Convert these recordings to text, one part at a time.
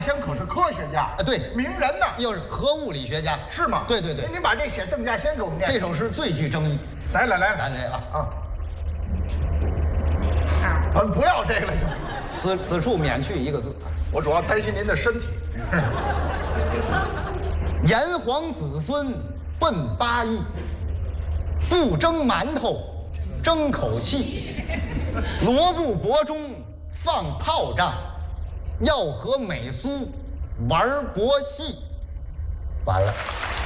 先可是科学家啊，对， 名人呢， 又是核物理学家， 是吗？ 对对对， 您把这写邓稼先给我们念。 这首诗最具争议。 来啊！ 不要这个了就。 此处免去一个字。 我主要担心您的身体。 炎黄子孙奔八亿，不蒸馒头争口气，罗布泊中放炮仗，要和美苏玩博戏。完了，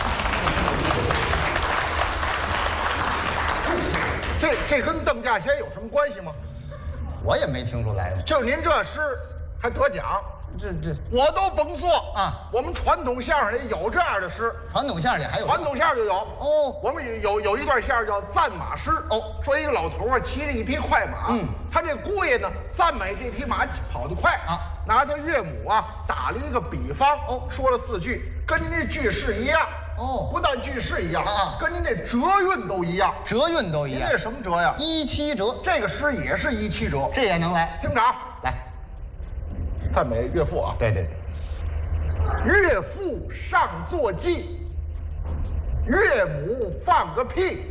这跟邓稼先有什么关系吗？ 我也没听出来。 就您这诗还得奖， 这我都甭做啊！ 我们传统相声里有这样的诗， 传统相声里还有传统相声就有哦。 我们有一段相声叫赞马诗哦， 说一个老头骑着一匹快马，他这姑爷呢赞美这匹马跑得快啊，拿他岳母啊打了一个比方说了4句，跟您这句式一样不但句式一样跟您这折韵都一样， 折韵都一样。 您这什么折呀 ？17折。 这个诗也是17折， 这也能来？ 听着啊， 来， 赞美岳父啊。 对。 岳父上坐骑，岳母放个屁，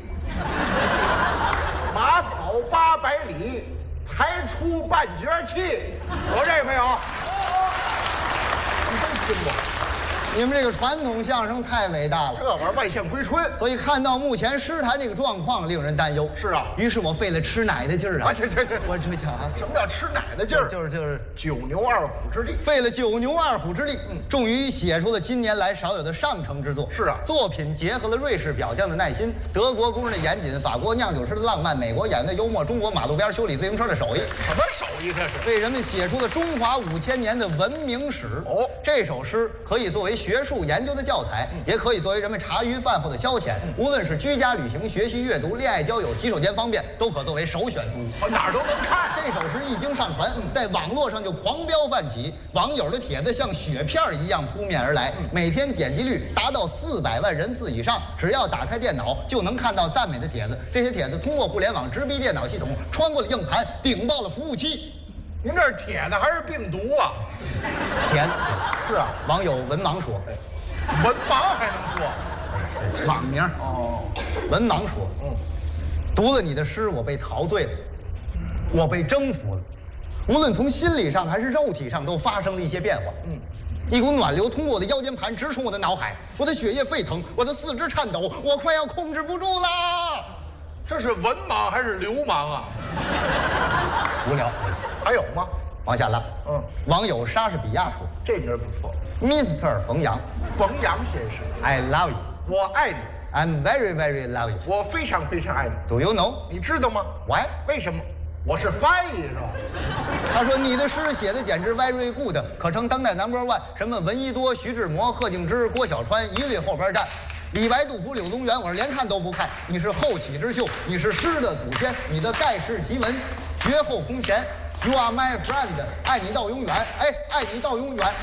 马跑800里，才出半截气。有这个没有？你真听过？ 你们这个传统相声太伟大了， 这玩意儿外线归春， 所以看到目前诗坛这个状况，令人担忧。 是啊， 于是我费了吃奶的劲儿啊！我这叫啊， 什么叫吃奶的劲儿？ 就是 9牛2虎之力， 费了9牛2虎之力，终于写出了近年来少有的上乘之作。 是啊， 作品结合了瑞士表匠的耐心、德国工人的严谨、法国酿酒师的浪漫、美国演员的幽默、中国马路边修理自行车的手艺。 什么手艺这是？ 为人们写出了中华5000年的文明史。这首诗可以作为学术研究的教材，也可以作为人们茶余饭后的消遣。无论是居家旅行、学习阅读、恋爱交友、洗手间方便，都可作为首选读物。 哪儿都能看。 这首诗一经上传，在网络上就狂飙泛起，网友的帖子像雪片一样扑面而来，每天点击率达到400万人次以上。只要打开电脑，就能看到赞美的帖子。这些帖子通过互联网直逼电脑系统，穿过了硬盘，顶爆了服务器。 您这是帖子还是病毒啊？ 帖子是啊， 网友文盲说。 文盲还能说？ 网名文盲说，读了你的诗，我被陶醉了，我被征服了，无论从心理上还是肉体上，都发生了一些变化。一股暖流通过我的腰间盘直冲我的脑海，我的血液沸腾，我的四肢颤抖，我快要控制不住啦！ 这是文盲还是流氓啊？ 无聊， 还有吗？ 往下拉。网友莎士比亚说， 这名不错 ，Mr. 冯阳， 冯阳先生 ，I love you， 我爱你 ，I'm very very love you， 我非常非常爱你 ，Do you know？ 你知道吗 Why？ 为什么？我是翻译是吧？ 他说你的诗写的简直 very good， 可称当代 No.1， 什么闻一多、徐志摩、贺敬之、郭小川一律后边站。李白、杜甫、柳宗元，我是连看都不看。你是后起之秀，你是诗的祖先，你的盖世奇文绝后空前。You are my friend， 爱你到永远，哎，爱你到永远。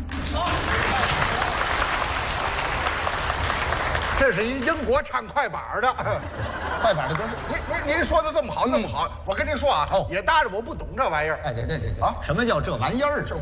这是一英国唱快板的， 快板的歌。 您说的这么好，那么好，我跟您说啊，也搭着我不懂这玩意儿。 哎，对啊，什么叫这玩意儿？